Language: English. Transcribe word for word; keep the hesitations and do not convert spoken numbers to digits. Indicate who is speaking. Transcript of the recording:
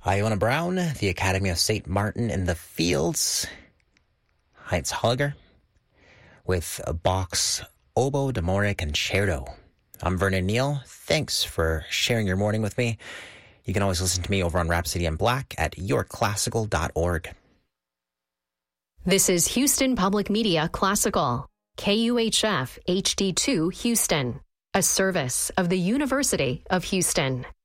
Speaker 1: Iona Brown, the Academy of Saint Martin in the Fields, Heinz Holliger, with a Bach's Oboe d'Amore Concerto. I'm Vernon Neal. Thanks for sharing your morning with me. You can always listen to me over on Rhapsody in Black at your classical dot org.
Speaker 2: This is Houston Public Media Classical, K U H F H D two Houston, a service of the University of Houston.